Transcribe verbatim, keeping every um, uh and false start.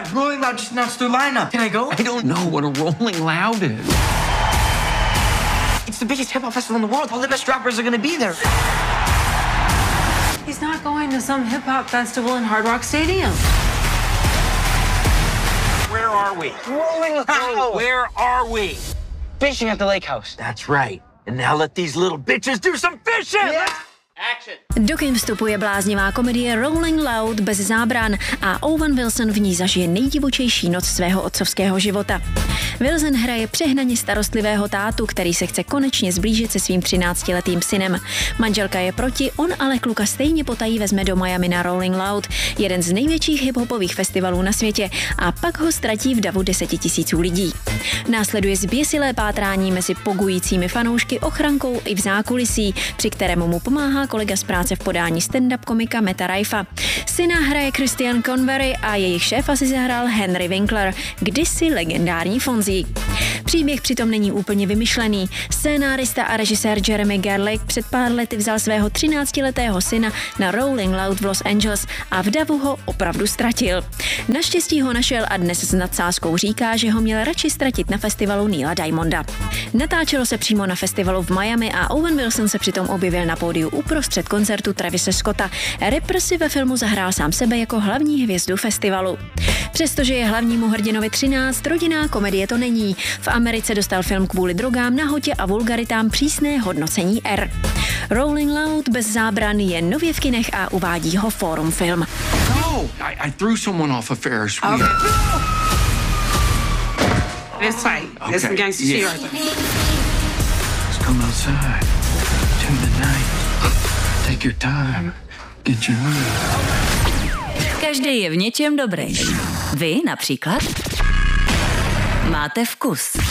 God, Rolling Loud just announced their lineup. Can I go? I don't know what a Rolling Loud is. It's the biggest hip-hop festival in the world. All the best rappers are gonna be there. He's not going to some hip-hop festival in Hard Rock Stadium. Where are we? Rolling Loud. Where are we? Fishing at the lake house. That's right. And now let these little bitches do some fishing! Yeah. Do kin vstupuje bláznivá komedie Rolling Loud bez zábran a Owen Wilson v ní zažije nejdivočejší noc svého otcovského života. Wilson hraje přehnaně starostlivého tátu, který se chce konečně zblížit se svým třináctiletým synem. Manželka je proti, on ale kluka stejně potají vezme do Miami na Rolling Loud, jeden z největších hiphopových festivalů na světě, a pak ho ztratí v davu desetitisíců lidí. Následuje zběsilé pátrání mezi pogujícími fanoušky, ochrankou i v zákulisí, při kterému mu pomáhá kolega z práce v podání stand-up komika Meta Raifa. Syna hraje Christian Convery a jejich šéfa si zahrál Henry Winkler, kdysi legendární Fonzie. Příběh přitom není úplně vymyšlený. Scénárista a režisér Jeremy Gerlich před pár lety vzal svého třináctiletého syna na Rolling Loud v Los Angeles a v davu ho opravdu ztratil. Naštěstí ho našel a dnes s nadsázkou říká, že ho měl radši ztratit na festivalu Neila Diamonda. Natáčelo se přímo na festivalu v Miami a Owen Wilson se přitom objevil na pódiu uprostřed koncertu Travise Scotta. Rapper si ve filmu zahrál sám sebe jako hlavní hvězdu festivalu. Přestože je hlavnímu hrdinovi třináct, rodinná komedie to není. V Americe dostal film kvůli drogám, nahotě a vulgaritám přísné hodnocení R. Rolling Loud bez zábran je nově v kinech a uvádí ho Forum Film. No, I, I threw someone off a Ferris wheel. Okay. It's tight. Okay. There's some gangster shit right there. Let's come outside. Turn the night. Take your time. Get your money. Každý je v něčem dobrý. Vy například máte vkus.